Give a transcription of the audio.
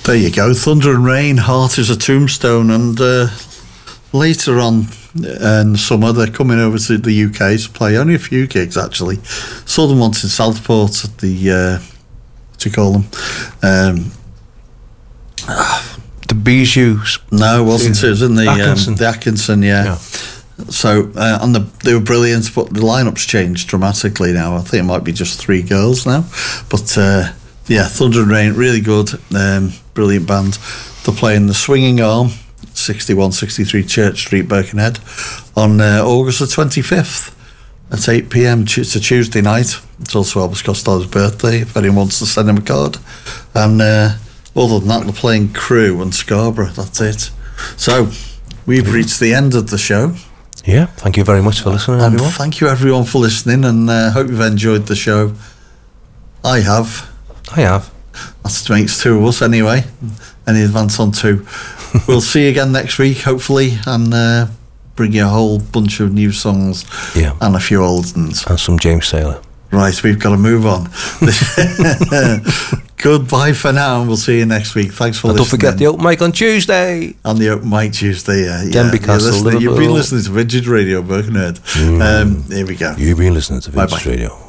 There you go. Thunder and Rain, Heart is a Tombstone, and later on in summer they're coming over to the UK to play only a few gigs actually. Saw them once in Southport at the what do you call them? The Bijous. No, it wasn't. It was in the Atkinson, yeah. So and they were brilliant, but the lineup's changed dramatically now. I think it might be just 3 girls now, but yeah, Thunder and Rain, really good, brilliant band. They're playing the Swinging Arm, 6163 Church Street, Birkenhead, on August the 25th at 8 p.m. It's a Tuesday night. It's also Elvis Costello's birthday, if anyone wants to send him a card. And other than that, they're playing Crew and Scarborough. That's it. So we've reached the end of the show. Yeah, thank you very much for listening, everyone. Thank you everyone for listening, and hope you've enjoyed the show. I have. That makes 2 of us anyway. Any advance on 2. We'll see you again next week, hopefully, and bring you a whole bunch of new songs and a few old ones. And some James Taylor. Right, we've got to move on. Goodbye for now, and we'll see you next week. Thanks for listening. Don't forget the open mic on Tuesday. On the open mic Tuesday, yeah. Denby Castle, you've been listening to Vintage Radio, Birkenhead. Here we go. You've been listening to Vintage Radio.